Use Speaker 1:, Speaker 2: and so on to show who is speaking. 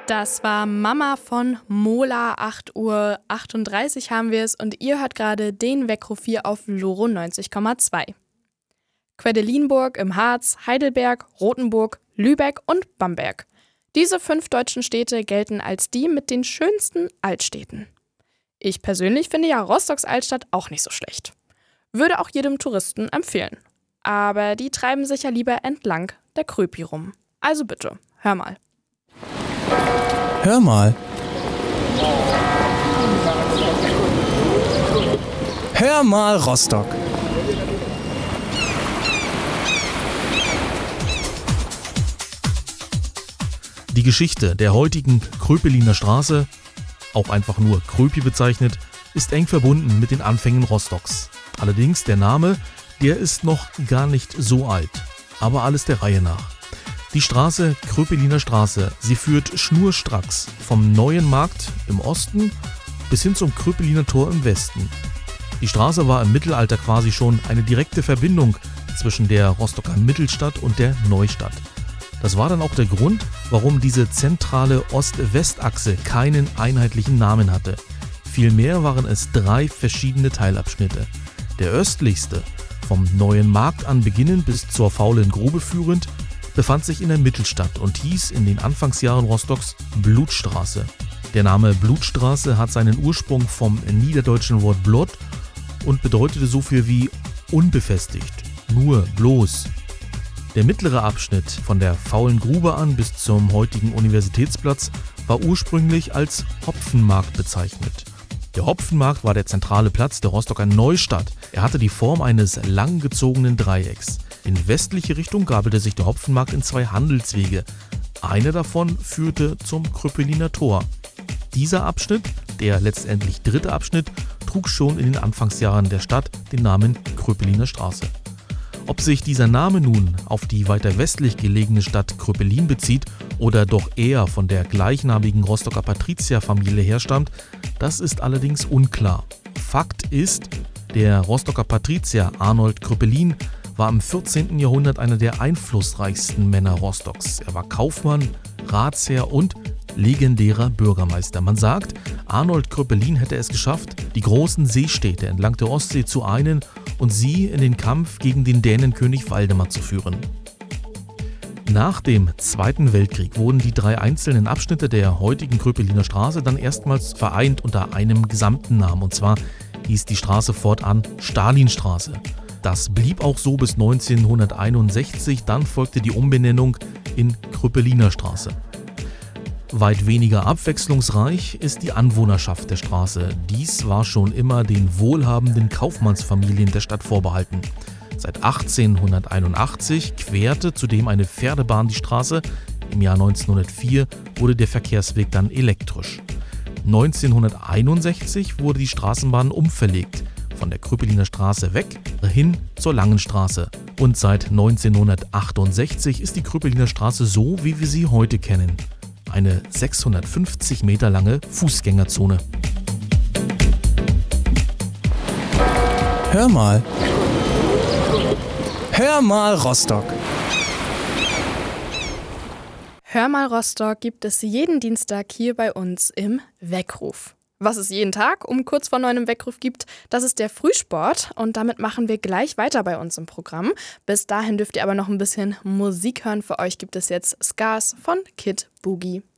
Speaker 1: Das war Mama von Mola, 8:38 Uhr haben wir es und ihr hört gerade den Weckruf hier auf Loro 90,2. Quedlinburg im Harz, Heidelberg, Rothenburg, Lübeck und Bamberg. Diese 5 deutschen Städte gelten als die mit den schönsten Altstädten. Ich persönlich finde ja Rostocks Altstadt auch nicht so schlecht. Würde auch jedem Touristen empfehlen. Aber die treiben sich ja lieber entlang der Kröpi rum. Also bitte, hör mal.
Speaker 2: Hör mal. Hör mal, Rostock.
Speaker 3: Die Geschichte der heutigen Kröpeliner Straße, auch einfach nur Kröpi bezeichnet, ist eng verbunden mit den Anfängen Rostocks. Allerdings der Name, der ist noch gar nicht so alt. Aber alles der Reihe nach. Die Straße, Kröpeliner Straße, sie führt schnurstracks vom Neuen Markt im Osten bis hin zum Kröpeliner Tor im Westen. Die Straße war im Mittelalter quasi schon eine direkte Verbindung zwischen der Rostocker Mittelstadt und der Neustadt. Das war dann auch der Grund, warum diese zentrale Ost-West-Achse keinen einheitlichen Namen hatte. Vielmehr waren es 3 verschiedene Teilabschnitte. Der östlichste, vom Neuen Markt an beginnend bis zur Faulen Grube führend, befand sich in der Mittelstadt und hieß in den Anfangsjahren Rostocks Blutstraße. Der Name Blutstraße hat seinen Ursprung vom niederdeutschen Wort Blot und bedeutete so viel wie unbefestigt, nur, bloß. Der mittlere Abschnitt von der Faulen Grube an bis zum heutigen Universitätsplatz war ursprünglich als Hopfenmarkt bezeichnet. Der Hopfenmarkt war der zentrale Platz der Rostocker Neustadt. Er hatte die Form eines langgezogenen Dreiecks. In westliche Richtung gabelte sich der Hopfenmarkt in 2 Handelswege. Einer davon führte zum Kröpeliner Tor. Dieser Abschnitt, der letztendlich 3. Abschnitt, trug schon in den Anfangsjahren der Stadt den Namen Kröpeliner Straße. Ob sich dieser Name nun auf die weiter westlich gelegene Stadt Kröpelin bezieht oder doch eher von der gleichnamigen Rostocker Patrizierfamilie herstammt, das ist allerdings unklar. Fakt ist, der Rostocker Patrizier Arnold Kröpelin war im 14. Jahrhundert einer der einflussreichsten Männer Rostocks. Er war Kaufmann, Ratsherr und legendärer Bürgermeister. Man sagt, Arnold Kröpelin hätte es geschafft, die großen Seestädte entlang der Ostsee zu einen und sie in den Kampf gegen den Dänenkönig Waldemar zu führen. Nach dem Zweiten Weltkrieg wurden die 3 einzelnen Abschnitte der heutigen Kröpeliner Straße dann erstmals vereint unter einem gesamten Namen. Und zwar hieß die Straße fortan Stalinstraße. Das blieb auch so bis 1961, dann folgte die Umbenennung in Kröpeliner Straße. Weit weniger abwechslungsreich ist die Anwohnerschaft der Straße. Dies war schon immer den wohlhabenden Kaufmannsfamilien der Stadt vorbehalten. Seit 1881 querte zudem eine Pferdebahn die Straße. Im Jahr 1904 wurde der Verkehrsweg dann elektrisch. 1961 wurde die Straßenbahn umverlegt, von der Kröpeliner Straße weg hin zur Langen Straße. Und seit 1968 ist die Kröpeliner Straße so, wie wir sie heute kennen. Eine 650 Meter lange Fußgängerzone.
Speaker 2: Hör mal. Hör mal, Rostock.
Speaker 1: Hör mal Rostock gibt es jeden Dienstag hier bei uns im Weckruf. Was es jeden Tag um kurz vor 9 im Weckruf gibt, das ist der Frühsport und damit machen wir gleich weiter bei uns im Programm. Bis dahin dürft ihr aber noch ein bisschen Musik hören. Für euch gibt es jetzt Scars von Kid Boogie.